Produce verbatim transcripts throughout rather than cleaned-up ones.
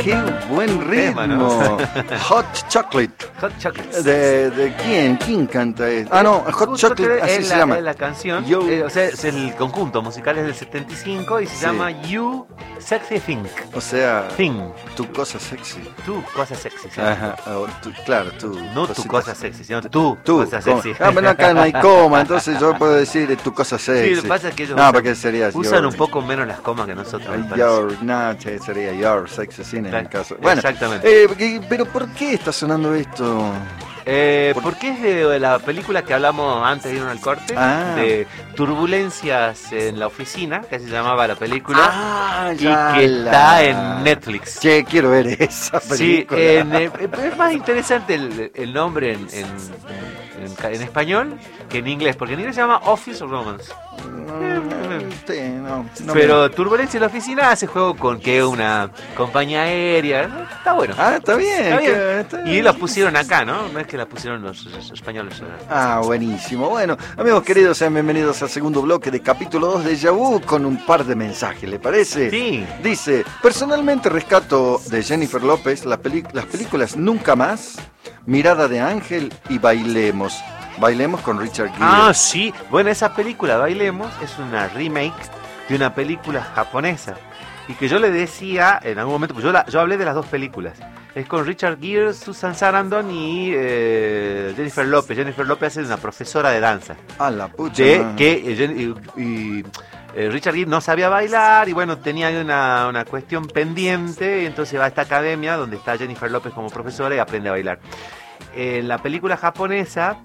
qué buen ritmo. Tema, ¿no? Hot Chocolate. Hot Chocolate. ¿De, de quién? ¿Quién canta esto? Ah, no, Hot, Hot Chocolate, así es se la, llama. es la canción, Yo- eh, o sea, es el conjunto musical es del setenta y cinco y se Sí. llama You Sexy Thing. O sea, Thing. tu cosa sexy. Tu cosa sexy. ¿sí? Ajá, o tu- claro, tu No tu cosita cosa sexy, sino tu, Tú, cosa ¿cómo? sexy. Ah, bueno, acá no hay coma, entonces yo puedo decir eh, tu cosa Sí, sexy. lo que pasa es que ellos no, usan, porque sería usan your- un poco menos las comas que nosotros. me parece. Your, no, che, sería your sexy scene en el Claro, caso. Bueno, exactamente. eh, porque- pero ¿por qué está sonando esto? Eh, Por- porque es de la película que hablamos antes de irnos al corte, Ah. de turbulencias en la oficina, que se llamaba la película, Ah, y que está en Netflix. Che, quiero ver esa Sí, película. en, eh, es más interesante el, el nombre en, en, en, en español que en inglés, porque en inglés se llama Office Romance. Mm, sí, no, no Pero Turbulencia en la oficina hace juego con que es una compañía aérea. ¿no? Está bueno. me- Ah, está bien. Está bien. que- está Y bien. la pusieron acá, ¿no? No es que la pusieron los, los españoles. Ah, buenísimo. Bueno, amigos queridos, sean bienvenidos al segundo bloque de capítulo dos de Yahoo con un par de mensajes, ¿le parece? Sí. Dice, personalmente rescato de Jennifer López la peli- las películas Nunca Más, Mirada de Ángel y Bailemos. Bailemos con Richard Gere. Ah, sí. Bueno, esa película, Bailemos, es una remake de una película japonesa. Y que yo le decía en algún momento, pues yo, la- yo hablé de las dos películas. Es con Richard Gere, Susan Sarandon y eh, Jennifer López. Jennifer López hace de una profesora de danza. A la pucha. De madre. que eh, Jen- y, y, eh, Richard Gere no sabía bailar y bueno, tenía ahí una, una cuestión pendiente. Y entonces va a esta academia donde está Jennifer López como profesora y aprende a bailar. En la película japonesa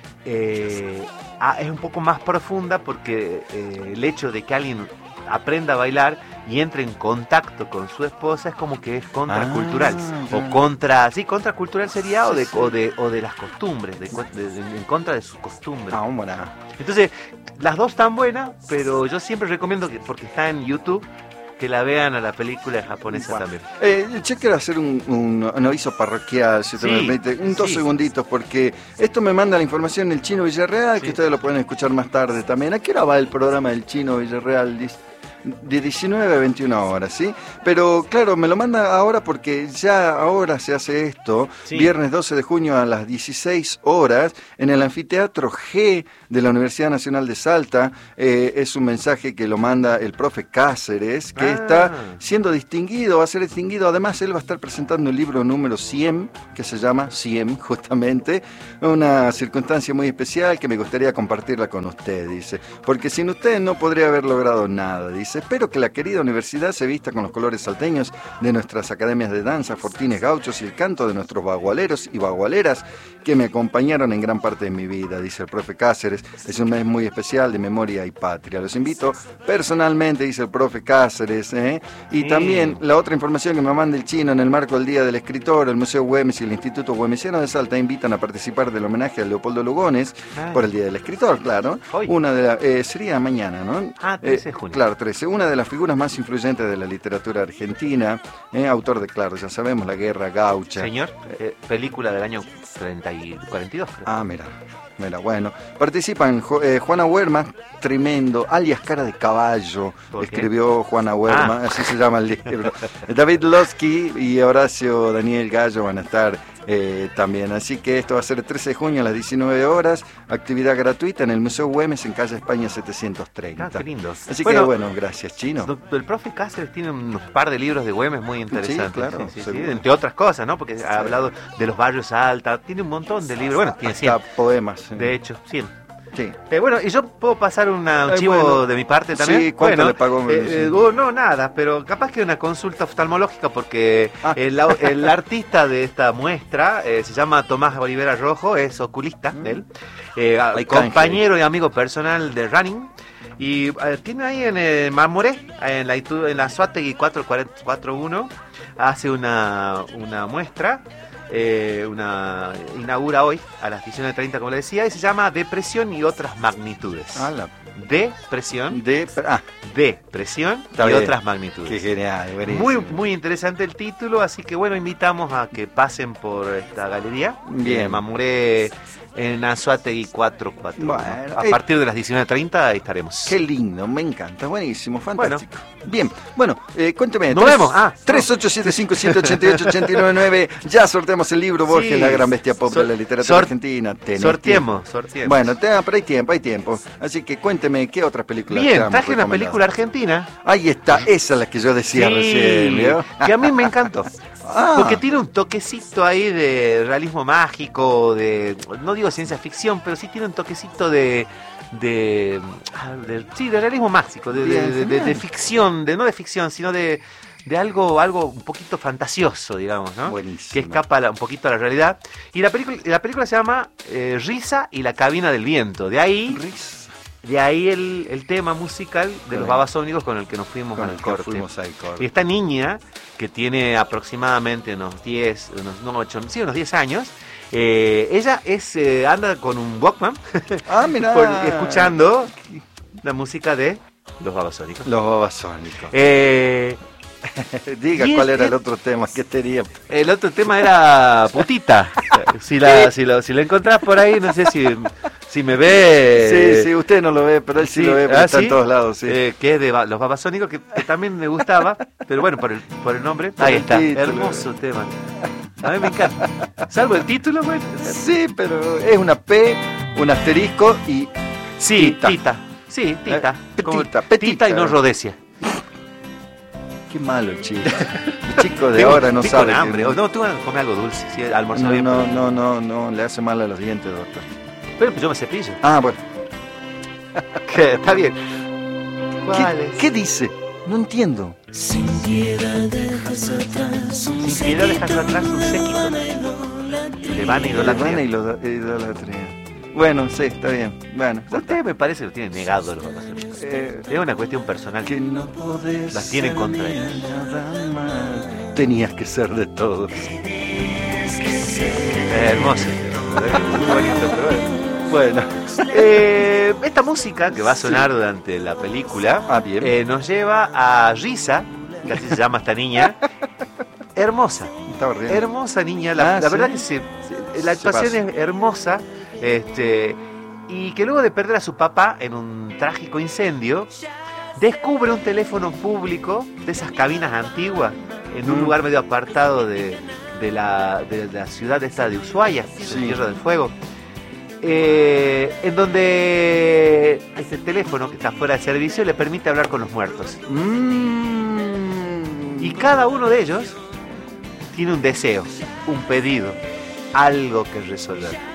eh, ah, es un poco más profunda porque eh, el hecho de que alguien aprenda a bailar y entre en contacto con su esposa es como que es contracultural Ah, o ya. contra sí contracultural sería o Sí, de sí. o de o de las costumbres de, co- de- de- en contra de sus costumbres. Ah, bueno. Entonces las dos están buenas, pero yo siempre recomiendo que porque está en YouTube que la vean a la película japonesa Bueno. también. Eh, yo quiero hacer un, un- un aviso parroquial, si te Sí, me permite, un dos sí. segunditos, porque esto me manda la información el Chino Villarreal, Sí. que ustedes lo pueden escuchar más tarde también. ¿A qué hora va el programa del Chino Villarreal? Dice, de diecinueve a veintiuna horas, ¿sí? Pero claro, me lo manda ahora porque ya ahora se hace esto, Sí. viernes doce de junio a las dieciséis horas, en el Anfiteatro G de la Universidad Nacional de Salta. Eh, es un mensaje que lo manda el profe Cáceres, que Ah. está siendo distinguido, va a ser distinguido. Además, él va a estar presentando el libro número cien, que se llama cien, justamente. Una circunstancia muy especial que me gustaría compartirla con usted, dice. Porque sin usted no podría haber logrado nada, dice. Espero que la querida universidad se vista con los colores salteños de nuestras academias de danza, fortines gauchos y el canto de nuestros bagualeros y bagualeras que me acompañaron en gran parte de mi vida, dice el profe Cáceres. Es un mes muy especial de memoria y patria. Los invito personalmente, dice el profe Cáceres. ¿eh? Y Sí. también la otra información que me manda el Chino en el marco del Día del Escritor, el Museo Güemes y el Instituto Güemesiano de Salta invitan a participar del homenaje a Leopoldo Lugones Ah. por el Día del Escritor, claro. Hoy. Una de la- eh, sería mañana, ¿no? Ah, trece de junio. Claro, trece. Una de las figuras más influyentes de la literatura argentina, ¿eh? Autor de, claro, ya sabemos, La Guerra Gaucha. Señor, eh, película del año treinta y cuarenta y dos, creo. Ah, mira, mira, bueno. Participan Jo- eh, Juana Huerma, tremendo, alias Cara de Caballo, ¿Por qué? escribió Juana Huerma, Ah. así se llama el libro. David Losky y Horacio Daniel Gallo van a estar eh, también. Así que esto va a ser el trece de junio a las diecinueve horas, actividad gratuita en el Museo Güemes en calle España setecientos treinta. Ah, qué lindo. Así Bueno, que bueno, gracias, Chino. do- El profe Cáceres tiene un par de libros de Güemes muy interesantes. claro, sí, sí, sí, seguro. entre otras cosas, ¿no? Porque ha hablado de los barrios alta, tiene un montón de libros. Bueno, tiene cien. Hasta poemas. sí. De hecho, cien. Sí. Eh, bueno, y yo puedo pasar un Eh, chivo bueno. de mi parte también. Sí, ¿cuánto Bueno, le pagó? eh, eh, oh, no, nada, pero capaz que una consulta oftalmológica porque Ah. el, au- el artista de esta muestra eh, se llama Tomás Olivera Rojo, es oculista, Mm. él, eh, a- Hay compañero y amigo personal de Running. Y eh, tiene ahí en el Marmoré, en la, Itu- en la Suátegui cuatro cuatro uno, hace una, una muestra. Eh, una inaugura hoy a las diecinueve treinta, como le decía, y se llama Depresión y otras magnitudes. Ah, la Depresión, de ah, depresión Está y bien. otras qué magnitudes. genial, buenísimo. Muy, muy interesante el título, así que bueno, invitamos a que pasen por esta galería. Bien. Eh, Mamuré en Anzoátegui cuatrocientos cuatro. Bueno, a eh, partir de las diecinueve treinta ahí estaremos. Qué lindo, me encanta, buenísimo, fantástico. Bueno. Bien, bueno, eh, cuénteme. Nos vemos. Ah, tres ocho siete cinco siete ocho ocho ocho nueve nueve. Ya sorteamos el libro Borges, sí, la gran bestia pop de la literatura argentina. Sorteemos, sorteemos. Bueno, te, pero hay tiempo, hay tiempo. Así que cuénteme qué otras películas. Bien, traje una película argentina. Ahí está, esa es la que yo decía sí, recién, ¿vio? Que a mí me encantó. Ah. Porque tiene un toquecito ahí de realismo mágico, de, no digo ciencia ficción, pero sí tiene un toquecito de, de, de sí, de realismo mágico, de, bien, de, de, de ficción, de no de ficción, sino de, de algo, algo un poquito fantasioso, digamos, ¿no? Buenísimo. Que escapa la, un poquito a la realidad. Y la película, la película se llama eh, Risa y la cabina del viento. De ahí. Risa. De ahí el, el tema musical de los Babasónicos con el que nos fuimos con al el corte. Fuimos al corte. Y esta niña, que tiene aproximadamente unos diez, unos, no, ocho, sí, unos diez años, eh, ella es eh, anda con un Walkman, ah, mirá. por, escuchando la música de los Babasónicos. Los Babasónicos. Eh, Diga cuál es, era el otro tema que tenía. El otro tema era putita. Si la, si lo, si la encontrás por ahí, no sé si, si me ve. Sí, sí, usted no lo ve, pero él sí, sí lo ve, porque ¿ah, está sí? en todos lados. Sí. Eh, que es de los Babasónicos, que, que también me gustaba, pero bueno, por el, por el nombre. Ahí está, título. Hermoso tema. A mí me encanta. Salvo el título, güey. Sí, pero es una P, un asterisco y. Sí, tita. tita. Sí, tita. Eh, Como petita, petita. Tita y no rodecia. Qué malo el chico. El chico de tengo, ahora no sabe. Con hambre. Que... No, tú come algo dulce. Sí, almorzó no, bien. No, no, no, no, le hace mal a los dientes, doctor. Pero pues yo me cepillo. Ah, bueno. ¿Qué? Está bien. ¿Qué, ¿Qué dice? No entiendo. Sin piedad dejas atrás un Sin piedad dejas atrás un séquito. Le van a idolatría. Le van a idolatría. Bueno, sí, está bien. Bueno, usted me parece que lo tiene negado los Babasónicos. Eh, es una cuestión personal. Que no podés. Las tienen contra ellos. Tenías que ser de todos. Eh, hermoso. Muy bonito, pero bueno. Bueno. Eh, esta música que va a sonar sí. durante la película ah, bien. Eh, nos lleva a Risa, que así se llama esta niña. Hermosa. Hermosa niña. La, ah, la ¿sí? verdad que se, se, la actuación es hermosa. Este, y que luego de perder a su papá en un trágico incendio, descubre un teléfono público de esas cabinas antiguas en un mm. lugar medio apartado de, de, la, de la ciudad esta de Ushuaia, sí. de Tierra del Fuego, eh, en donde este teléfono que está fuera de servicio le permite hablar con los muertos. Mm. Y cada uno de ellos tiene un deseo, un pedido, algo que resolver.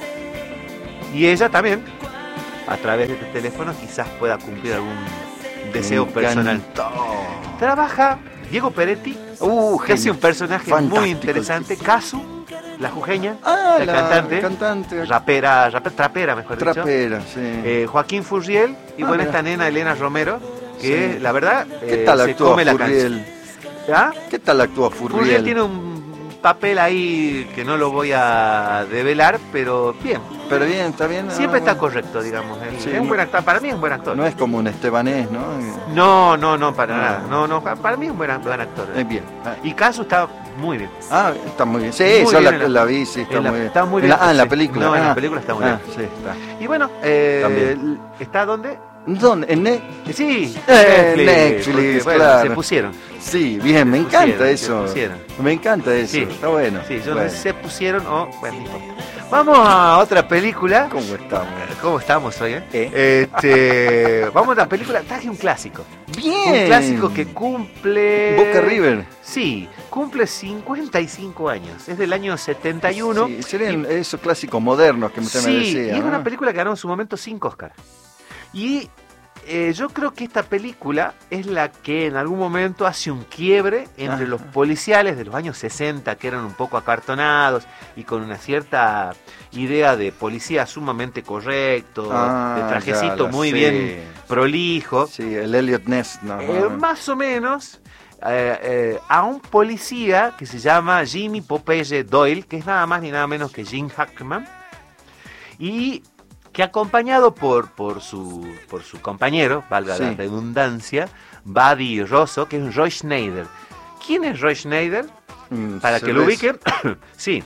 Y ella también, a través de este teléfono, quizás pueda cumplir algún deseo personal. Trabaja Diego Peretti, uh, que hace un personaje fantástico. Muy interesante. Casu, la jujeña, ah, la, la cantante, cantante, rapera, rapera, trapera, mejor trapera, dicho. Sí. Eh, Joaquín Furriel y ah, bueno, mira. Esta nena Elena Romero, que sí. La verdad ¿Qué tal eh, se come la canción. ¿Ah? ¿Qué tal actúa Furriel? Furriel tiene un papel ahí que no lo voy a develar, pero bien. Pero bien, está bien. Siempre no, está correcto, digamos. Él, sí, es un buen actor. Para mí es un buen actor. No es como un estebanés, ¿no? No, no, no, para no. nada. No, no, para mí es un buen, buen actor. Es bien. Ah. Y Casu está muy bien. Ah, está muy bien. Sí, muy yo bien la, la vi, sí, está la, muy bien. Está muy bien. En la, ah, en la sí. película. No, ah. en la película está muy ah, bien. Sí, está. Y bueno, eh, ¿está dónde? ¿Dónde? ¿En Netflix? Sí, eh, Netflix, Netflix bueno, claro. Se pusieron. Sí, bien, me pusieron, encanta eso. Me encanta eso, sí. Está bueno. Sí, yo bueno. no sé si se pusieron o... Bueno, no importa. Vamos a otra película. ¿Cómo estamos? ¿Cómo estamos hoy, eh? ¿Eh? Este, vamos a otra película. Traje un clásico. Bien. Un clásico que cumple... Boca River. Sí, cumple cincuenta y cinco años. Es del año setenta y uno. Sí, serían y... esos clásicos modernos que usted sí, me decía. Sí, y es ¿no? una película que ganó en su momento cinco Oscars. Y... Eh, yo creo que esta película es la que en algún momento hace un quiebre entre Ajá. los policiales de los años sesenta, que eran un poco acartonados y con una cierta idea de policía sumamente correcto, ah, de trajecito muy sé. bien prolijo. Sí, el Elliot Ness. No, eh, no. Más o menos eh, eh, a un policía que se llama Jimmy Popeye Doyle, que es nada más ni nada menos que Gene Hackman. Y... que acompañado por, por, su, por su compañero, valga sí. la redundancia, Buddy Rosso, que es Roy Schneider. ¿Quién es Roy Schneider? Mm, Para que lo ubiquen, sí,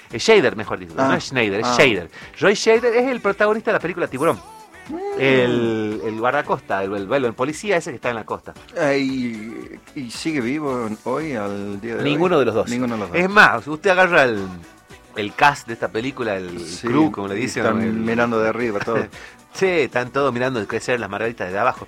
Eh, Shader, mejor dicho, Ah. no es Schneider, es Ah. Shader. Roy Shader es el protagonista de la película Tiburón. El, el guardacosta, el, el, el policía ese que está en la costa. Eh, y, ¿Y sigue vivo hoy, al día de Ninguno hoy? de los dos. Ninguno de los dos. Es más, usted agarra el, el cast de esta película, el Sí, crew, como le dicen. están ¿no? El- mirando de arriba todo. Sí, están todos mirando crecer las margaritas desde abajo.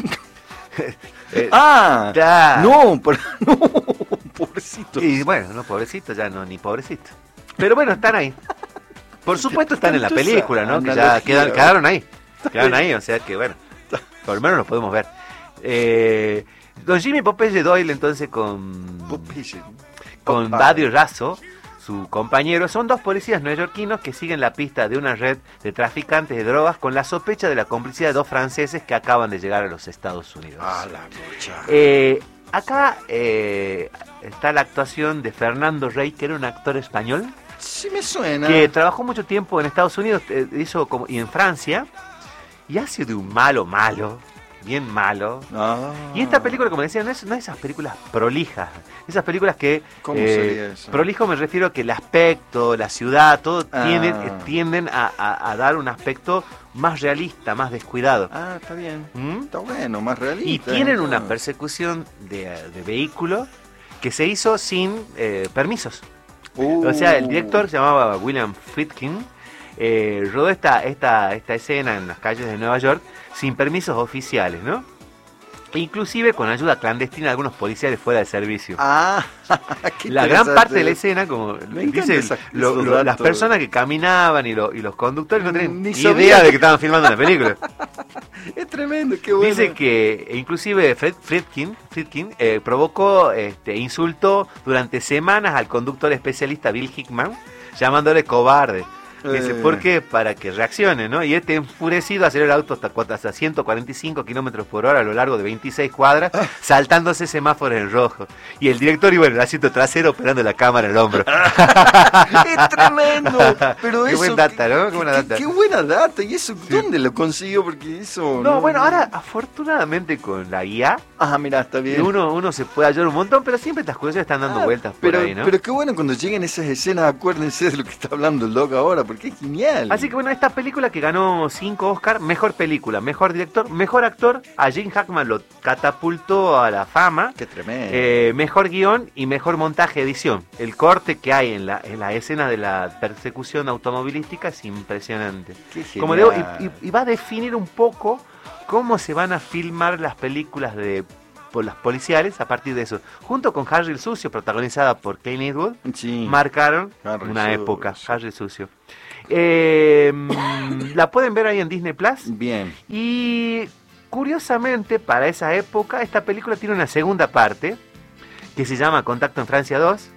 Eh, ¡Ah! ya. No, por- no, pobrecito. Y bueno, no, pobrecito, ya no, ni pobrecito. Pero bueno, están ahí. Por supuesto están en la Tanto esa película, ¿no? Que ya analogía, quedan, ¿no? quedaron ahí. Quedaron ahí, o sea que bueno, por lo menos los podemos ver. Eh, don Jimmy Popeye Doyle entonces con, Popeye. con Popeye. Buddy Razo, su compañero, son dos policías neoyorquinos que siguen la pista de una red de traficantes de drogas con la sospecha de la complicidad de dos franceses que acaban de llegar a los Estados Unidos. Ah, la mucha. Eh, acá eh, está la actuación de Fernando Rey, que era un actor español, Sí me suena. que trabajó mucho tiempo en Estados Unidos eh, hizo como, y en Francia, y hace de un malo malo, bien malo. Ah. Y esta película, como decía, no es, no es esas películas prolijas, esas películas que... eh, ¿Cómo sería eso? Prolijo me refiero a que el aspecto, la ciudad, todo Ah. tienden, eh, tienden a, a- a dar un aspecto más realista, más descuidado. Ah, está bien. ¿Mm? Está bueno, más realista. Y tienen una ¿no? persecución de, de vehículo que se hizo sin eh, permisos. Uh. O sea, el director se llamaba William Friedkin, eh, rodó esta, esta, esta escena en las calles de Nueva York sin permisos oficiales, ¿no? E inclusive con ayuda clandestina de algunos policiales fuera de servicio. Ah, qué La gran interesante. parte de la escena, como Me encanta dice, esa- lo- esos lo- las datos. personas que caminaban y, lo- y los conductores no tenían Ni ni sabían idea de que- que estaban filmando la película. Es tremendo, qué bueno. Dice que e inclusive Fred, Friedkin, Friedkin eh, provocó, este, insultó durante semanas al conductor especialista Bill Hickman, llamándole cobarde. Dice, Eh. ¿por qué? Para que reaccione, ¿no? Y este enfurecido acelera el auto hasta, cua- hasta ciento cuarenta y cinco kilómetros por hora a lo largo de veintiséis cuadras, saltándose semáforos en rojo. Y el director iba en el asiento trasero operando la cámara en el hombro. Es tremendo. Pero Qué eso, buen data, ¿no? Qué buena data. Qué, buena data. ¿Y eso dónde lo consiguió? Porque eso. No, bueno, ahora afortunadamente con la I A, Ah, mira, está bien. uno, uno se puede ayudar un montón, pero siempre estas cosas están dando Ah, vueltas por pero, ahí, ¿no? pero qué bueno cuando lleguen esas escenas, acuérdense de lo que está hablando el Doc ahora, porque es genial. Así que bueno, esta película que ganó cinco Oscar, mejor película, mejor director, mejor actor, a Gene Hackman lo catapultó a la fama, Qué tremendo. eh, mejor guión y mejor montaje edición. El corte que hay en la, en la escena de la persecución automovilística es impresionante. Qué genial. Como digo, y, y- y va a definir un poco cómo se van a filmar las películas de por las policiales a partir de eso. Junto con Harry el Sucio, protagonizada por Clint Eastwood, Sí. marcaron Harry una Sucio. época. Harry el Sucio. Eh, mm, la pueden ver ahí en Disney Plus. Bien. Y curiosamente, para esa época, esta película tiene una segunda parte que se llama Contacto en Francia dos.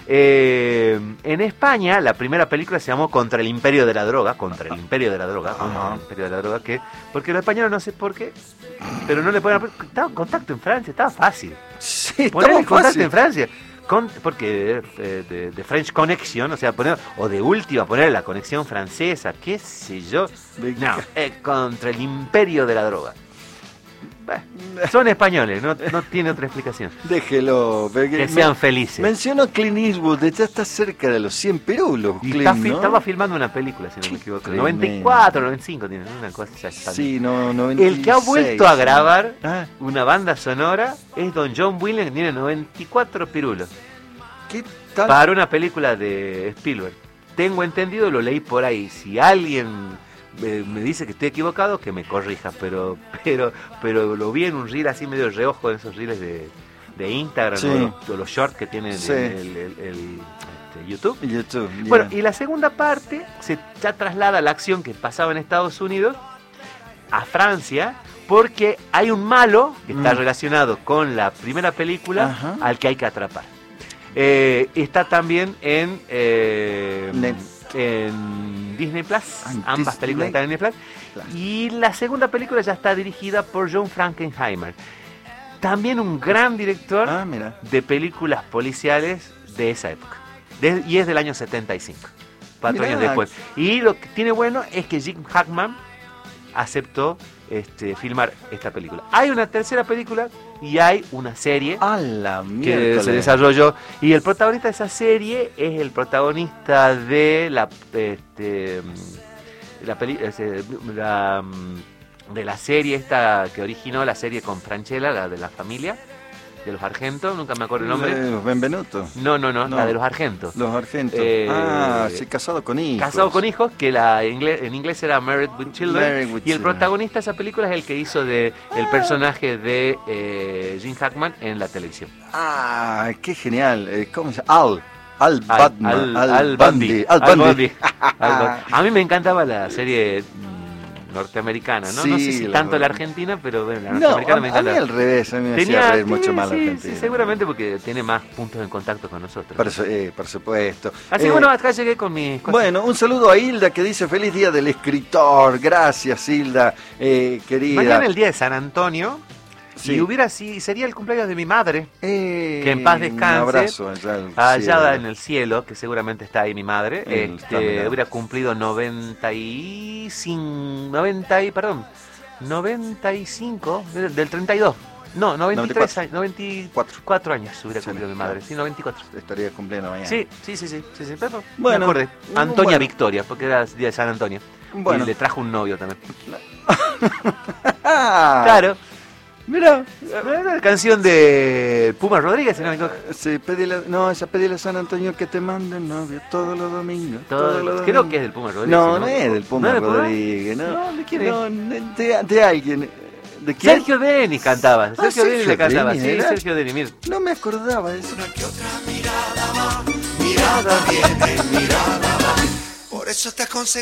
Eh, en España, la primera película se llamó Contra el Imperio de la Droga. Contra el Imperio de la Droga. Contra el Imperio de la Droga. Que, porque los españoles no sé por qué, pero no le ponen. Estaba Contacto en Francia, estaba fácil. Sí, Poner estaba el Contacto fácil. en Francia. Con- porque eh, de, de French Connection, o sea, poner, o de última poner la conexión francesa, qué sé yo. No, eh, contra el imperio de la droga. Bueno, son españoles, no, no tiene otra explicación. Déjelo. porque Que me- sean felices. Mencionó Clint Eastwood, ya está cerca de los cien perulos. Y Clint, está fi- ¿no? estaba filmando una película, si no me equivoco. tremendo. noventa y cuatro, noventa y cinco tiene, una cosa ya está. Sí, no, noventa y seis. El que ha vuelto a grabar Ah, una banda sonora es Don John Williams, que tiene noventa y cuatro pirulos. ¿qué tal? Para una película de Spielberg. Tengo entendido, lo leí por ahí. Si alguien me, me dice que estoy equivocado, que me corrija. Pero pero pero lo vi en un reel así medio reojo, en esos reels de, de Instagram Sí. o, los, o los shorts que tienen Sí. el, el- el- el, este, YouTube. YouTube, ya. Bueno, y la segunda parte se ya traslada la acción que pasaba en Estados Unidos a Francia, porque hay un malo que está Mm. relacionado con la primera película Ajá. al que hay que atrapar. Eh, está también en, eh, Net- en Disney Plus, Ah, en ambas Disney películas están en Disney Plus. Plus. Y la segunda película ya está dirigida por John Frankenheimer, también un gran director Ah, mira. de películas policiales de esa época. De- y es del año setenta y cinco, cuatro Mirá. años después. Y lo que tiene bueno es que Jim Hackman aceptó este, filmar esta película. Hay una tercera película y hay una serie A la que miércoles. se desarrolló, y el protagonista de esa serie es el protagonista de la este, la, peli, ese, la de la serie esta que originó la serie con Franchella, la de la familia de los Argentos, nunca me acuerdo el nombre. Eh, Los Benvenuto. No, no, no, No. la de los Argentos. Los Argentos. Eh, ah, sí, casado con hijos. Casado con hijos, que la inglés, en inglés era Married with Children. Married with y el Children. protagonista de esa película es el que hizo de el personaje de eh, Gene Hackman en la televisión. Ah, qué genial. Eh, ¿Cómo se llama? Al. Al Al, Batman. al, al Bundy. Al Al Bundy. Bundy. Al Bundy. A mí me encantaba la serie mm, norteamericana, ¿no? Sí, no sé si la tanto la verdad. argentina, pero bueno, la No, norteamericana a, me a mí encanta. al revés. A mí me Tenía, hacía reír sí, mucho más la sí, Argentina. sí, seguramente porque tiene más puntos en contacto con nosotros. Por, su- eh, por supuesto. Así Eh, bueno, acá llegué con mis cosas. Bueno, un saludo a Hilda que dice feliz día del escritor. Gracias, Hilda, eh, querida. Mañana el día de San Antonio. Sí. Y hubiera sí, sería el cumpleaños de mi madre, Eh, que en paz descanse. Un abrazo allá, al allá cielo. en el cielo, que seguramente está ahí mi madre. Él está Este, mirando. hubiera cumplido noventa y cinco, noventa y, perdón, noventa y cinco, del del treinta y dos. No, noventa y tres años, noventa y cuatro años hubiera Sí, cumplido mi claro. madre. Sí, noventa y cuatro. Estaría cumpliendo mañana. Sí, sí, sí, sí, sí, sí, pero Bueno, me acordé. Antonia bueno. Victoria, porque era día de San Antonio. Bueno. Y le trajo un novio también. Ah, Claro. mira. La canción de Puma Rodríguez, si no me equivoco. Sí, pedile, no, esa pedile a San Antonio que te manden novio todos los domingos. Todo- todos los creo domingos. que es del Puma Rodríguez. No, ¿sí, no es del Puma ¿No es del Puma? Rodríguez, no. No, ¿de quién es? No, de, de alguien. ¿De quién? Sergio Denis cantaba. Sergio Sergio Denis le cantaba. Denis, Sí, ¿era? Sergio Denis, mira. No me acordaba de eso. Mirada viene, mirada va. Por eso te aconsejo.